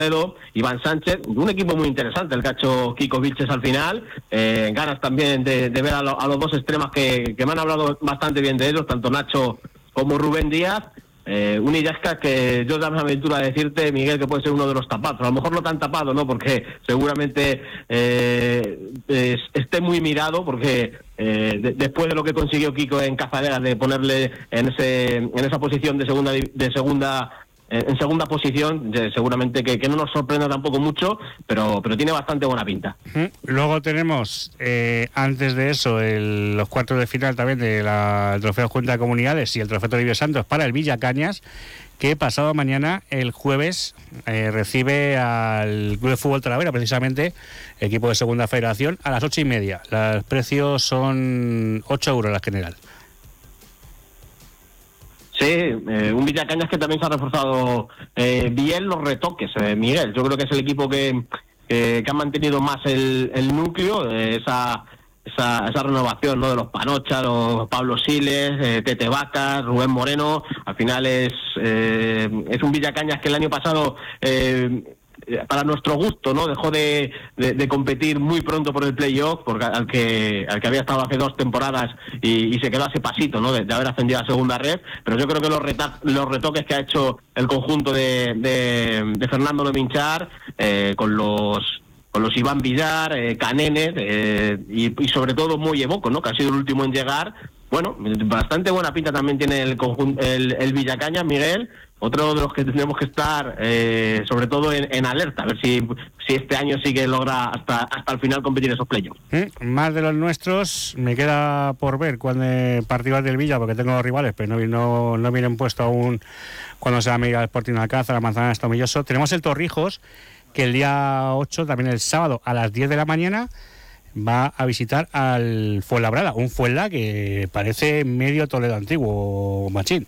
Iván Sánchez, un equipo muy interesante el que ha hecho Kiko Vilches al final, ganas también de ver a los dos extremas que me han hablado bastante bien de ellos, tanto Nacho como Rubén Díaz. Un Illescas que yo me aventuro a decirte, Miguel, que puede ser uno de los tapados, a lo mejor no tan tapado, ¿no? Porque seguramente esté muy mirado, porque después de lo que consiguió Kiko en Cazaderas, de ponerle en esa posición de segunda posición, seguramente que no nos sorprenda tampoco mucho, pero tiene bastante buena pinta. Luego tenemos, antes de eso, los cuartos de final también del Trofeo Junta de Comunidades y el Trofeo Toribio Santos para el Villacañas, que pasado mañana, el jueves, recibe al Club de Fútbol Talavera, precisamente, equipo de Segunda Federación, a las 8:30. Los precios son 8 euros la general. Sí, un Villacañas que también se ha reforzado bien los retoques, Miguel. Yo creo que es el equipo que ha mantenido más el núcleo, esa renovación, ¿no? De los Panocha, los Pablo Siles, Tete Vacas, Rubén Moreno. Al final es un Villacañas que el año pasado, para nuestro gusto, ¿no? Dejó de competir muy pronto por el playoff, porque al que había estado hace 2 temporadas y se quedó a ese pasito, ¿no? De haber ascendido a segunda red. Pero yo creo que los retoques que ha hecho el conjunto de Fernando Lominchar, con los Iván Villar, Canenes, y sobre todo Moye Boco, ¿no? Que ha sido el último en llegar. Bueno, bastante buena pinta también tiene el Villacañas, Miguel. Otro de los que tenemos que estar, sobre todo en alerta, a ver si este año sí que logra hasta el final competir esos playoffs. Más de los nuestros, me queda por ver cuando partidas del Villa, porque tengo rivales, pero no vienen puesto aún cuando se va a medir al Sporting Alcázar, la Manzanares, Tomilloso. Tenemos el Torrijos, que el día 8, también el sábado, a las 10 de la mañana, va a visitar al Fuenlabrada, un Fuenla que parece medio Toledo antiguo, Machín.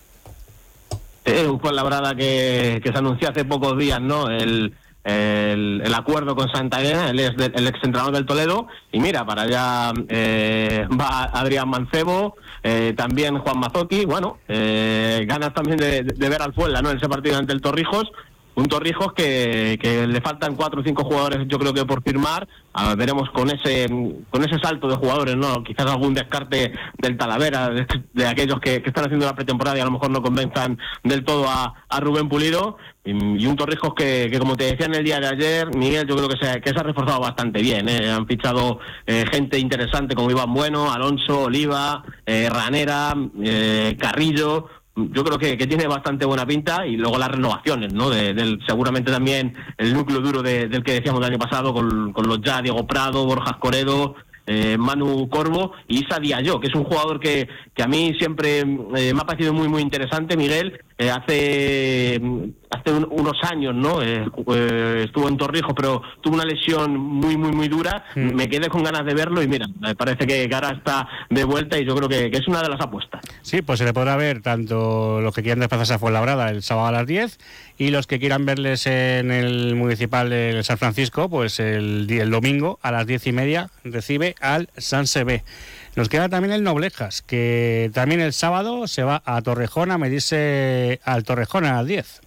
Un Fuenlabrada que se anunció hace pocos días, ¿no? El acuerdo con Santa Elena, el exentrenador del Toledo, y mira, para allá va Adrián Mancebo, también Juan Mazotti. Bueno, ganas también de ver al Fuenla, ¿no? En ese partido ante el Torrijos. Un Torrijos que le faltan 4 o 5 jugadores, yo creo que por firmar. Veremos con ese salto de jugadores, ¿no? Quizás algún descarte del Talavera, de aquellos que están haciendo la pretemporada y a lo mejor no convenzan del todo a Rubén Pulido. Y un Torrijos que como te decía en el día de ayer, Miguel, yo creo que se ha reforzado bastante bien. Han fichado gente interesante como Iván Bueno, Alonso, Oliva, Ranera, Carrillo. Yo creo que tiene bastante buena pinta, y luego las renovaciones, ¿no? Seguramente también el núcleo duro del que decíamos el año pasado, con los ya Diego Prado, Borja Coredo, Manu Corvo y Isa Diallo, que es un jugador que a mí siempre me ha parecido muy muy interesante, Miguel. Hace unos años, ¿no? Estuvo en Torrijos, pero tuvo una lesión muy muy muy dura. Me quedé con ganas de verlo y mira, me parece que ahora está de vuelta y yo creo que es una de las apuestas. Sí, pues se le podrá ver tanto los que quieran desplazarse a Fuenlabrada el sábado a las 10 y los que quieran verles en el municipal de San Francisco, pues el domingo a las 10:30 recibe al San Sebé. Nos queda también el Noblejas, que también el sábado se va a Torrejón a medirse al Torrejón a las 10.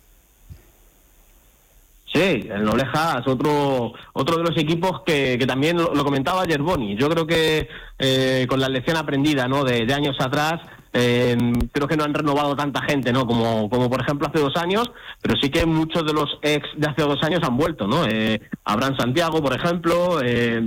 Sí, el Noblejas, otro de los equipos que también lo comentaba ayer Boni. Yo creo que con la lección aprendida, ¿no? de años atrás, creo que no han renovado tanta gente, ¿no? Como por ejemplo hace 2 años, pero sí que muchos de los ex de hace 2 años han vuelto, ¿no? Abraham Santiago, por ejemplo,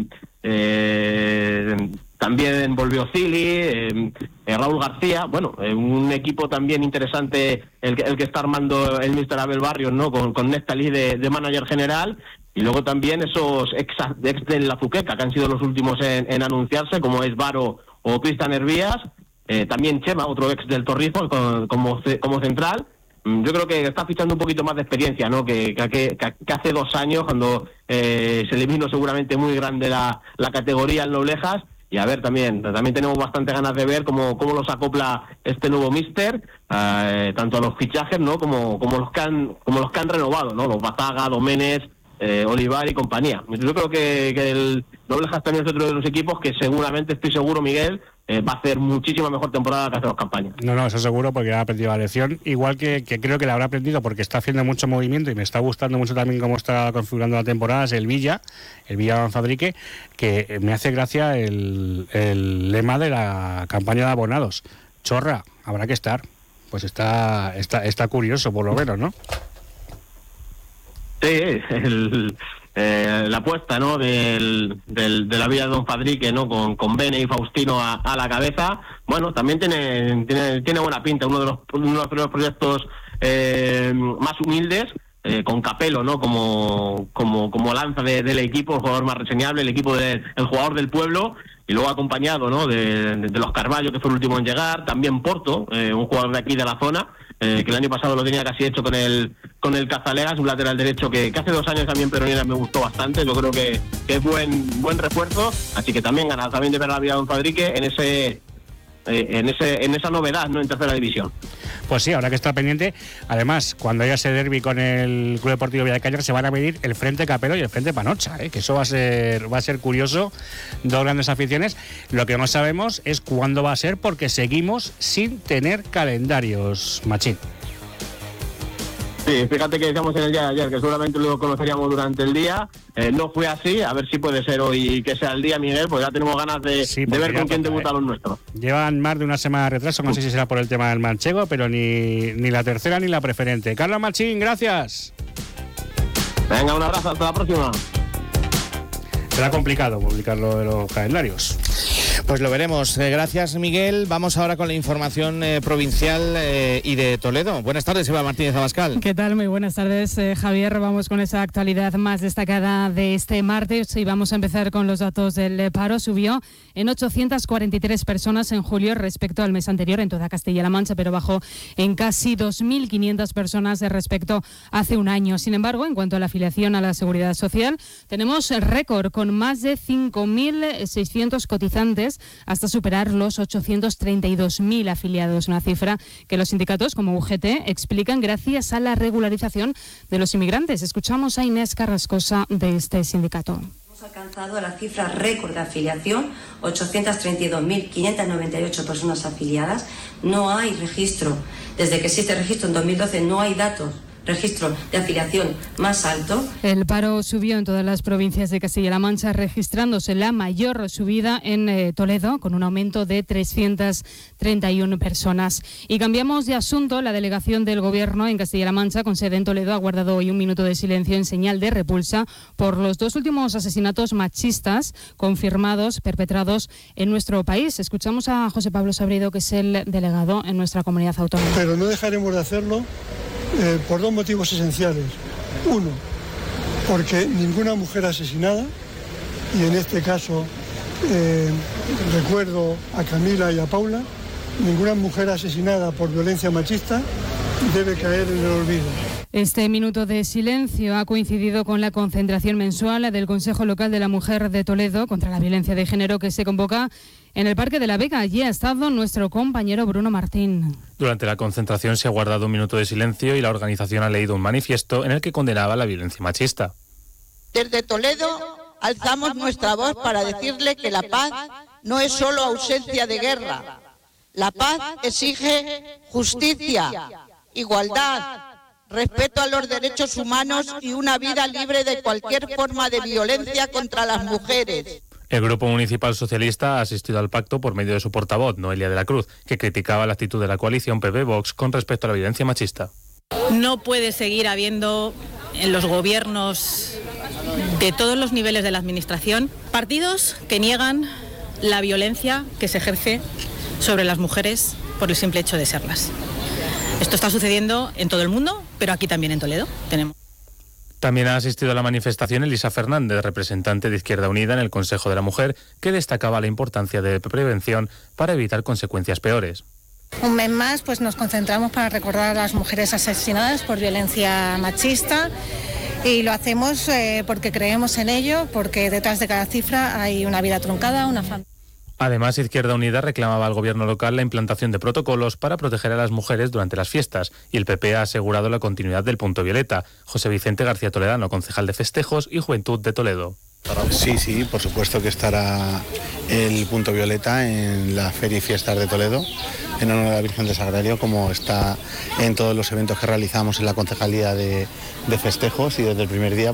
también volvió Cili, Raúl García. Bueno, un equipo también interesante el que está armando el míster Abel Barrios, ¿no? Con Néstalí de manager general, y luego también esos ex de la Zuqueca, que han sido los últimos en anunciarse, como es Varo o Cristian Hervías. También Chema, otro ex del Torrijos, como central. Yo creo que está fichando un poquito más de experiencia, ¿no? Que hace 2 años, cuando se le vino seguramente muy grande la categoría al Noblejas. Y a ver, también tenemos bastante ganas de ver cómo los acopla este nuevo míster, tanto a los fichajes, ¿no? como los que han renovado, ¿no? Los Bazaga, Doménez, Olivar y compañía. Yo creo que el Noblejas también es otro de los equipos que seguramente, estoy seguro, Miguel, va a hacer muchísima mejor temporada que hace 2 campañas. No, eso seguro, porque ha aprendido la lección, igual que creo que la habrá aprendido porque está haciendo mucho movimiento y me está gustando mucho también cómo está configurando la temporada, es el Villa Manfadrique, que me hace gracia el lema de la campaña de abonados. Chorra, habrá que estar. Pues está curioso, por lo menos, ¿no? Sí, la apuesta, ¿no?, de la Villa de Don Fadrique, ¿no?, con Bene y Faustino a la cabeza. Bueno, también tiene buena pinta, uno de los primeros proyectos más humildes, con Capello, ¿no?, como lanza del equipo, el jugador más reseñable, el jugador del pueblo, y luego acompañado, ¿no?, de los Carballo, que fue el último en llegar, también Porto, un jugador de aquí de la zona, que el año pasado lo tenía casi hecho con el Cazalegas, un lateral derecho que hace 2 años también Peronera me gustó bastante. Yo creo que es buen refuerzo, así que también ganas también de ver a la Villa de Don Fadrique en esa novedad, ¿no?, en tercera división. Pues sí, habrá que estar pendiente. Además, cuando haya ese derbi con el Club Deportivo Villacañar, se van a medir el Frente Capello y el Frente Panocha, que eso va a ser curioso. 2 grandes aficiones. Lo que no sabemos es cuándo va a ser, porque seguimos sin tener calendarios, Machín. Sí, fíjate que decíamos en el día de ayer que seguramente lo conoceríamos durante el día. No fue así, a ver si puede ser hoy que sea el día, Miguel, pues ya tenemos ganas de ver con quién debutan los nuestros. Llevan más de una semana de retraso, no sé si será por el tema del manchego, pero ni la tercera ni la preferente. Carlos Machín, gracias. Venga, un abrazo, hasta la próxima. Será complicado publicar lo de los calendarios. Pues lo veremos. Gracias, Miguel. Vamos ahora con la información provincial y de Toledo. Buenas tardes, Eva Martínez Abascal. ¿Qué tal? Muy buenas tardes, Javier. Vamos con esa actualidad más destacada de este martes y vamos a empezar con los datos del paro. Subió en 843 personas en julio respecto al mes anterior en toda Castilla-La Mancha, pero bajó en casi 2.500 personas respecto a hace un año. Sin embargo, en cuanto a la afiliación a la Seguridad Social, tenemos récord con más de 5.600 cotizantes hasta superar los 832.000 afiliados, una cifra que los sindicatos como UGT explican gracias a la regularización de los inmigrantes. Escuchamos a Inés Carrascosa de este sindicato. Hemos alcanzado la cifra récord de afiliación, 832.598 personas afiliadas. No hay registro, desde que existe registro en 2012 no hay datos, registro de afiliación más alto. El paro subió en todas las provincias de Castilla-La Mancha, registrándose la mayor subida en Toledo, con un aumento de 331 personas. Y cambiamos de asunto. La delegación del Gobierno en Castilla-La Mancha, con sede en Toledo, ha guardado hoy un minuto de silencio en señal de repulsa por los 2 últimos asesinatos machistas confirmados, perpetrados en nuestro país. Escuchamos a José Pablo Sabrido, que es el delegado en nuestra comunidad autónoma. Pero no dejaremos de hacerlo por 2 motivos esenciales. Uno, porque ninguna mujer asesinada, y en este caso recuerdo a Camila y a Paula, ninguna mujer asesinada por violencia machista debe caer en el olvido. Este minuto de silencio ha coincidido con la concentración mensual del Consejo Local de la Mujer de Toledo contra la violencia de género, que se convoca en el Parque de la Vega. Allí ha estado nuestro compañero Bruno Martín. Durante la concentración se ha guardado un minuto de silencio y la organización ha leído un manifiesto en el que condenaba la violencia machista. Desde Toledo alzamos nuestra voz para decirle que la paz no es solo ausencia de guerra. La paz exige justicia, igualdad, respeto a los derechos humanos y una vida libre de cualquier forma de violencia contra las mujeres. El Grupo Municipal Socialista ha asistido al pacto por medio de su portavoz, Noelia de la Cruz, que criticaba la actitud de la coalición PP-Vox con respecto a la violencia machista. No puede seguir habiendo en los gobiernos de todos los niveles de la administración partidos que niegan la violencia que se ejerce sobre las mujeres por el simple hecho de serlas. Esto está sucediendo en todo el mundo, pero aquí también en Toledo tenemos. También ha asistido a la manifestación Elisa Fernández, representante de Izquierda Unida en el Consejo de la Mujer, que destacaba la importancia de prevención para evitar consecuencias peores. Un mes más pues nos concentramos para recordar a las mujeres asesinadas por violencia machista y lo hacemos porque creemos en ello, porque detrás de cada cifra hay una vida truncada, una familia. Además, Izquierda Unida reclamaba al gobierno local la implantación de protocolos para proteger a las mujeres durante las fiestas y el PP ha asegurado la continuidad del punto violeta. José Vicente García Toledano, concejal de Festejos y Juventud de Toledo. Sí, por supuesto que estará el punto violeta en la Feria y Fiestas de Toledo, en honor a la Virgen del Sagrario, como está en todos los eventos que realizamos en la Concejalía de Festejos, y desde el primer día